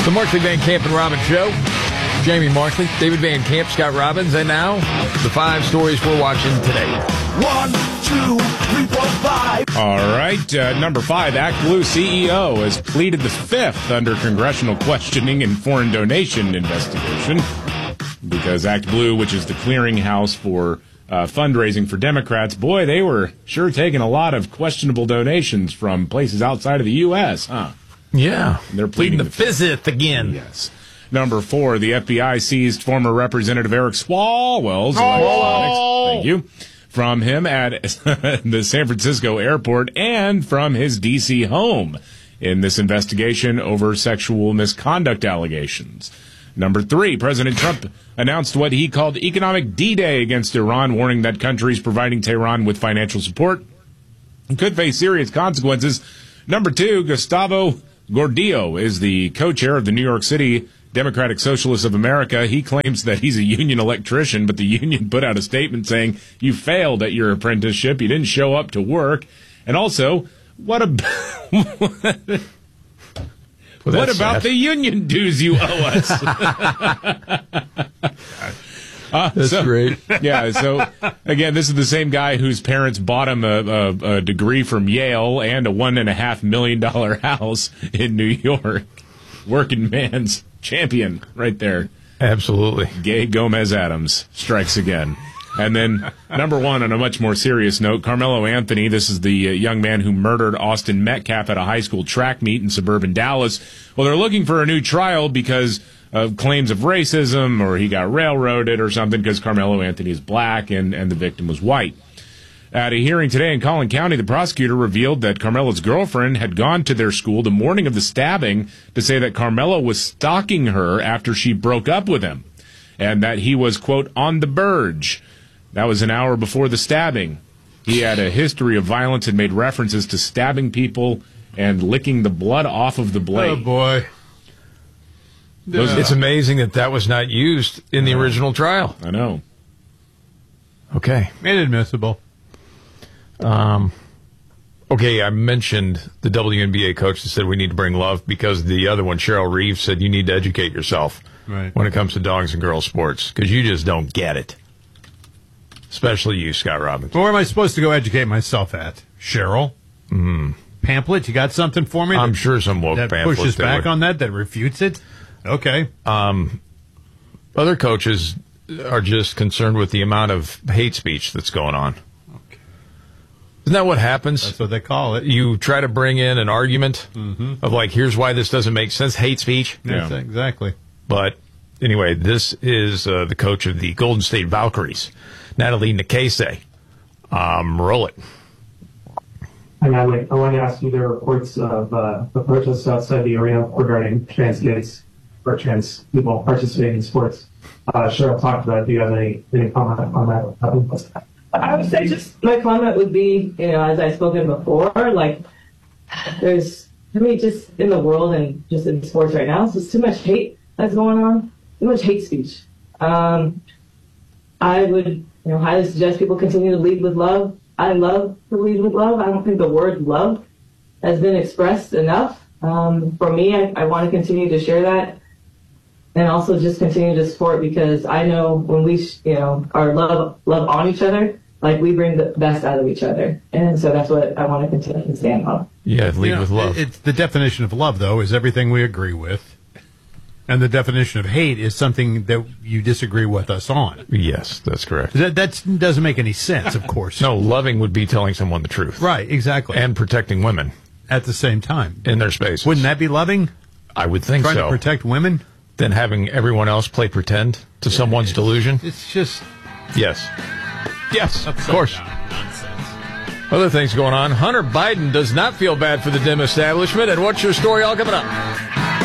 The Markley, Van Camp, and Robbins Show. Jamie Markley, David Van Camp, Scott Robbins, and now the 5 stories we're watching today. 1, 2, 3, 4, 5. All right, number 5, Act Blue CEO has pleaded the 5th under congressional questioning and foreign donation investigation because Act Blue, which is the clearinghouse for fundraising for Democrats, boy, they were sure taking a lot of questionable donations from places outside of the U.S., huh? Yeah. They're pleading the 5th again. Yes. Number 4, the FBI seized former Representative Eric Swalwell's electronics. Thank you. From him at the San Francisco airport and from his D.C. home in this investigation over sexual misconduct allegations. Number 3, President Trump announced what he called economic D-Day against Iran, warning that countries providing Tehran with financial support could face serious consequences. Number 2, Gustavo Gordillo is the co-chair of the New York City Democratic Socialists of America. He claims that he's a union electrician, but the union put out a statement saying, you failed at your apprenticeship, you didn't show up to work. And also, what about the union dues you owe us? That's great. Yeah, so, again, this is the same guy whose parents bought him a degree from Yale and a $1.5 million house in New York. Working man's champion right there. Absolutely. Gay Gomez Adams strikes again. And then, number 1, on a much more serious note, Carmelo Anthony, this is the young man who murdered Austin Metcalf at a high school track meet in suburban Dallas. Well, they're looking for a new trial because of claims of racism, or he got railroaded or something, because Carmelo Anthony is black and the victim was white. At a hearing today in Collin County, the prosecutor revealed that Carmelo's girlfriend had gone to their school the morning of the stabbing to say that Carmelo was stalking her after she broke up with him, and that he was, quote, on the verge. That was an hour before the stabbing. He had a history of violence and made references to stabbing people and licking the blood off of the blade. Oh, boy. It's amazing that was not used in the original trial. I know. Okay. Inadmissible. Okay, I mentioned the WNBA coach that said we need to bring love because the other one, Cheryl Reeves, said you need to educate yourself when it comes to dogs and girls sports because you just don't get it. Especially you, Scott Robbins. Where am I supposed to go educate myself at? Cheryl? Pamphlet? You got something for me? I'm sure some woke that pamphlet pushes back on that refutes it? Okay. Other coaches are just concerned with the amount of hate speech that's going on. Okay. Isn't that what happens? That's what they call it. You try to bring in an argument of like, here's why this doesn't make sense. Hate speech. Yeah. Exactly. But anyway, this is the coach of the Golden State Valkyries, Natalie Nikese. Roll it. Hi, Natalie. I want to ask you, there are reports of the protests outside the arena regarding trans kids or trans people participating in sports. Cheryl talked about it. Do you have any comment on that? I would say just my comment would be, as I've spoken before, like there's too many just in the world and just in sports right now. So it's too much hate that's going on, too much hate speech. I would, highly suggest people continue to lead with love. I love to lead with love. I don't think the word love has been expressed enough. For me, I want to continue to share that and also just continue to support because I know when we, are love on each other, like we bring the best out of each other. And so that's what I want to continue to stand on. Yeah, lead with love. It's the definition of love, though, is everything we agree with. And the definition of hate is something that you disagree with us on. Yes, that's correct. That doesn't make any sense, of course. No, loving would be telling someone the truth. Right, exactly. And protecting women. At the same time. In their spaces. Wouldn't that be loving? I would think so. Trying to protect women? Than having everyone else play pretend to someone's delusion? It's just... Yes. Yes, of course. Other things going on. Hunter Biden does not feel bad for the dim establishment. And what's your story all coming up?